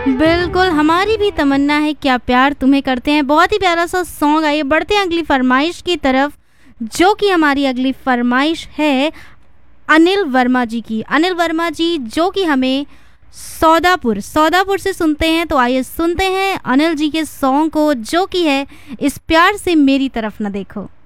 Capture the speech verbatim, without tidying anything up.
बिल्कुल, हमारी भी तमन्ना है क्या प्यार तुम्हें करते हैं। बहुत ही प्यारा सा सॉन्ग। आइए बढ़ते हैं अगली फरमाइश की तरफ, जो कि हमारी अगली फरमाइश है अनिल वर्मा जी की। अनिल वर्मा जी जो कि हमें सौदापुर सौदापुर से सुनते हैं। तो आइए सुनते हैं अनिल जी के सॉन्ग को, जो कि है इस प्यार से मेरी तरफ न देखो।